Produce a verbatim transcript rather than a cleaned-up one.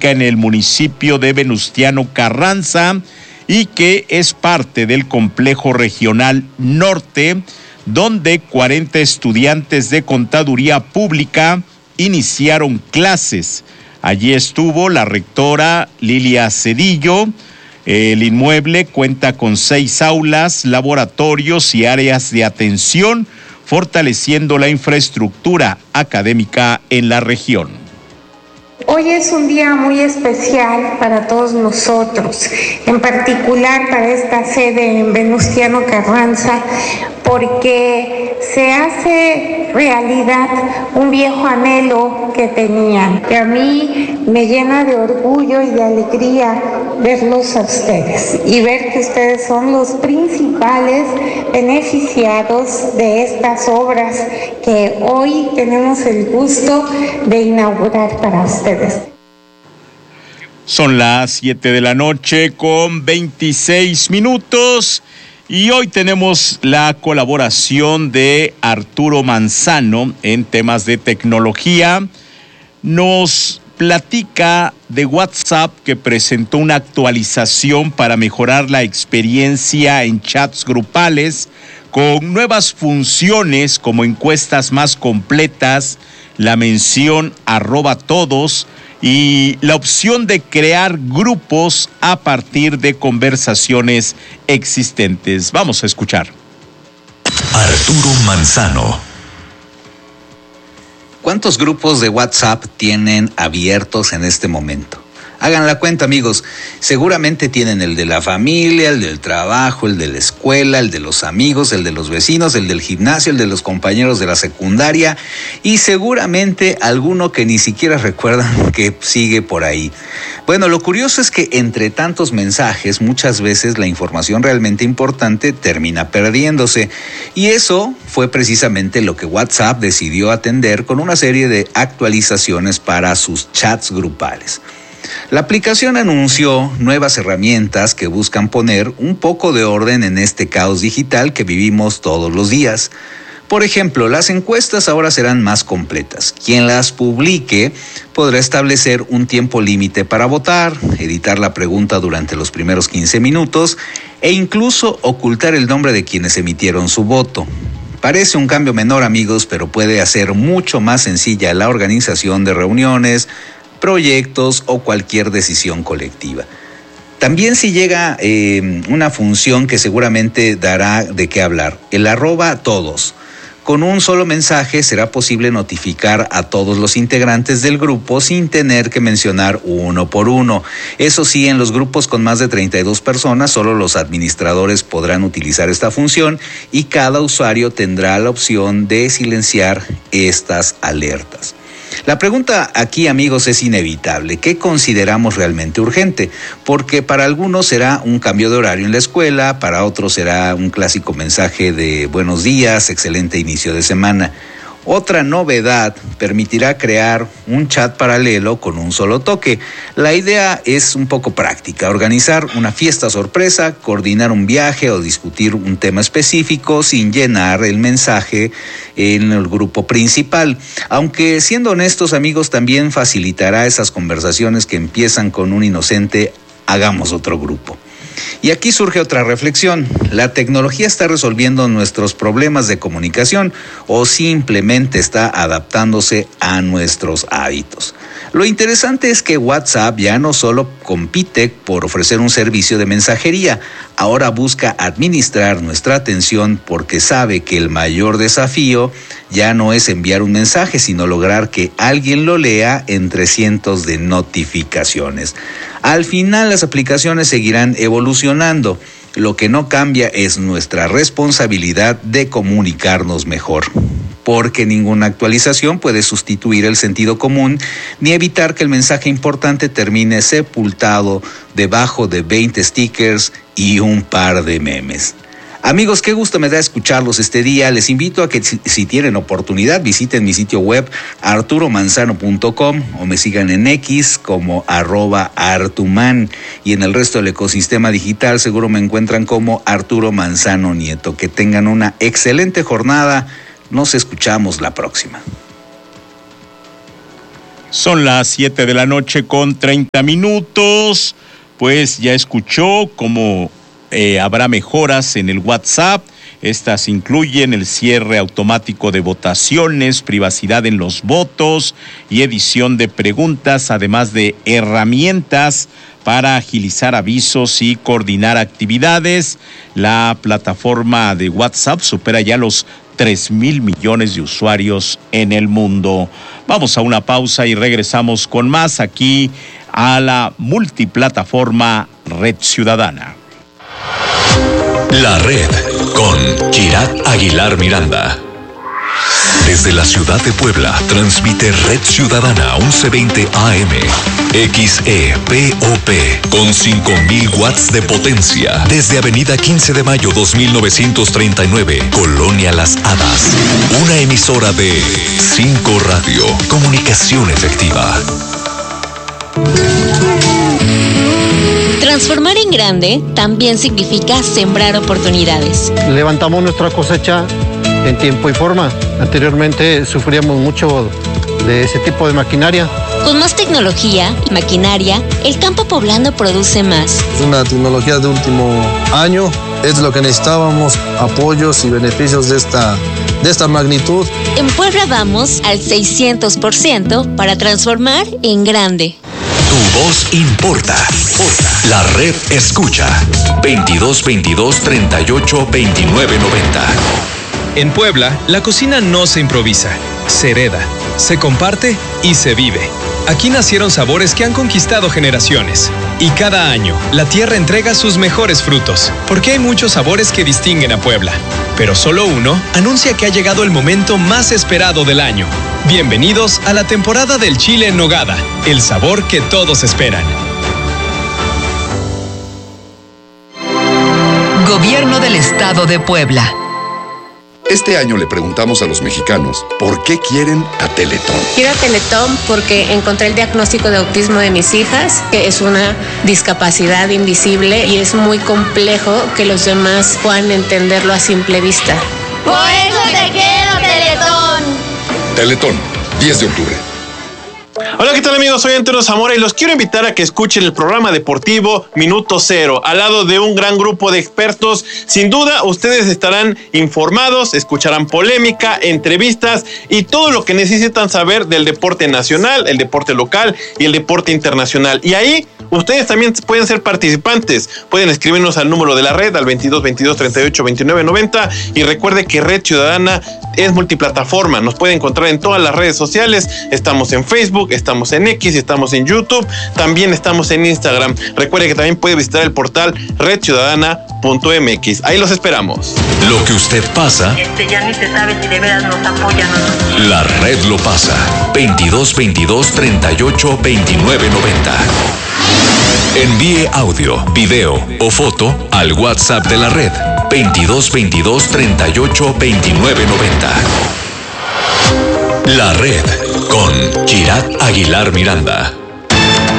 ubica en el municipio de Venustiano Carranza y que es parte del complejo regional norte, donde cuarenta estudiantes de contaduría pública iniciaron clases. Allí estuvo la rectora Lilia Cedillo. El inmueble cuenta con seis aulas, laboratorios y áreas de atención, fortaleciendo la infraestructura académica en la región. Hoy es un día muy especial para todos nosotros, en particular para esta sede en Venustiano Carranza, porque se hace realidad un viejo anhelo que tenían, que a mí me llena de orgullo y de alegría verlos a ustedes y ver que ustedes son los principales beneficiados de estas obras que hoy tenemos el gusto de inaugurar para ustedes. Son las siete de la noche con veintiséis minutos y hoy tenemos la colaboración de Arturo Manzano en temas de tecnología. Nos platica de WhatsApp que presentó una actualización para mejorar la experiencia en chats grupales con nuevas funciones como encuestas más completas, la mención arroba todos y la opción de crear grupos a partir de conversaciones existentes. Vamos a escuchar. Arturo Manzano. ¿Cuántos grupos de WhatsApp tienen abiertos en este momento? Hagan la cuenta, amigos. Seguramente tienen el de la familia, el del trabajo, el de la escuela, el de los amigos, el de los vecinos, el del gimnasio, el de los compañeros de la secundaria y seguramente alguno que ni siquiera recuerdan que sigue por ahí. Bueno, lo curioso es que entre tantos mensajes, muchas veces la información realmente importante termina perdiéndose. Y eso fue precisamente lo que WhatsApp decidió atender con una serie de actualizaciones para sus chats grupales. La aplicación anunció nuevas herramientas que buscan poner un poco de orden en este caos digital que vivimos todos los días. Por ejemplo, las encuestas ahora serán más completas. Quien las publique podrá establecer un tiempo límite para votar, editar la pregunta durante los primeros quince minutos e incluso ocultar el nombre de quienes emitieron su voto. Parece un cambio menor, amigos, pero puede hacer mucho más sencilla la organización de reuniones, proyectos o cualquier decisión colectiva. También si llega eh, una función que seguramente dará de qué hablar, el arroba todos. Con un solo mensaje será posible notificar a todos los integrantes del grupo sin tener que mencionar uno por uno. Eso sí, en los grupos con más de treinta y dos personas, solo los administradores podrán utilizar esta función y cada usuario tendrá la opción de silenciar estas alertas. La pregunta aquí, amigos, es inevitable. ¿Qué consideramos realmente urgente? Porque para algunos será un cambio de horario en la escuela, para otros será un clásico mensaje de buenos días, excelente inicio de semana. Otra novedad permitirá crear un chat paralelo con un solo toque. La idea es un poco práctica, organizar una fiesta sorpresa, coordinar un viaje o discutir un tema específico sin llenar el mensaje en el grupo principal. Aunque siendo honestos, amigos, también facilitará esas conversaciones que empiezan con un inocente hagamos otro grupo. Y aquí surge otra reflexión. ¿La tecnología está resolviendo nuestros problemas de comunicación o simplemente está adaptándose a nuestros hábitos? Lo interesante es que WhatsApp ya no solo compite por ofrecer un servicio de mensajería, ahora busca administrar nuestra atención porque sabe que el mayor desafío ya no es enviar un mensaje, sino lograr que alguien lo lea entre cientos de notificaciones. Al final, las aplicaciones seguirán evolucionando. Lo que no cambia es nuestra responsabilidad de comunicarnos mejor, porque ninguna actualización puede sustituir el sentido común ni evitar que el mensaje importante termine sepultado debajo de veinte stickers y un par de memes. Amigos, qué gusto me da escucharlos este día. Les invito a que si, si tienen oportunidad visiten mi sitio web arturo manzano punto com o me sigan en X como arroba artuman y en el resto del ecosistema digital seguro me encuentran como Arturo Manzano Nieto. Que tengan una excelente jornada. Nos escuchamos la próxima. Son las siete de la noche con treinta minutos. Pues ya escuchó cómo eh, habrá mejoras en el WhatsApp. Estas incluyen el cierre automático de votaciones, privacidad en los votos y edición de preguntas, además de herramientas para agilizar avisos y coordinar actividades. La plataforma de WhatsApp supera ya los tres mil millones de usuarios en el mundo. Vamos a una pausa y regresamos con más aquí a la multiplataforma Red Ciudadana. La Red con Kirat Aguilar Miranda. Desde la ciudad de Puebla, transmite Red Ciudadana once veinte A M, X E P O P, con cinco mil watts de potencia, desde Avenida quince de mayo dos mil novecientos treinta y nueve, Colonia Las Hadas. Una emisora de cinco Radio, comunicación efectiva. Transformar en grande también significa sembrar oportunidades. Levantamos nuestra cosecha en tiempo y forma. Anteriormente sufríamos mucho de ese tipo de maquinaria. Con más tecnología y maquinaria, el campo poblano produce más. Es una tecnología de último año, es lo que necesitábamos, apoyos y beneficios de esta, de esta magnitud. En Puebla vamos al seiscientos por ciento para transformar en grande. Tu voz importa. La Red escucha. veintidós veintidós treinta y ocho veintinueve noventa. En Puebla, la cocina no se improvisa, se hereda, se comparte y se vive. Aquí nacieron sabores que han conquistado generaciones. Y cada año, la tierra entrega sus mejores frutos, porque hay muchos sabores que distinguen a Puebla. Pero solo uno anuncia que ha llegado el momento más esperado del año. Bienvenidos a la temporada del chile en nogada, el sabor que todos esperan. Gobierno del Estado de Puebla. Este año le preguntamos a los mexicanos por qué quieren a Teletón. Quiero a Teletón porque encontré el diagnóstico de autismo de mis hijas, que es una discapacidad invisible y es muy complejo que los demás puedan entenderlo a simple vista. Por eso te quiero, Teletón. Teletón, diez de octubre. Hola, ¿qué tal amigos? Soy Antonio Zamora y los quiero invitar a que escuchen el programa deportivo Minuto Cero, al lado de un gran grupo de expertos. Sin duda, ustedes estarán informados, escucharán polémica, entrevistas y todo lo que necesitan saber del deporte nacional, el deporte local y el deporte internacional. Y ahí ustedes también pueden ser participantes. Pueden escribirnos al número de la red, al veintidós veintidós treinta y ocho veintinueve noventa. Y recuerde que Red Ciudadana es multiplataforma. Nos puede encontrar en todas las redes sociales. Estamos en Facebook, estamos en X, estamos en YouTube, también estamos en Instagram. Recuerde que también puede visitar el portal red ciudadana punto m x. Ahí los esperamos. Lo que usted pasa, Este ya ni se sabe si de veras nos apoyan o no. la Red lo pasa. veintidós veintidós treinta y ocho veintinueve noventa. Envíe audio, video o foto al WhatsApp de la Red. veintidós veintidós treinta y ocho veintinueve noventa. La Red con Kirat Aguilar Miranda.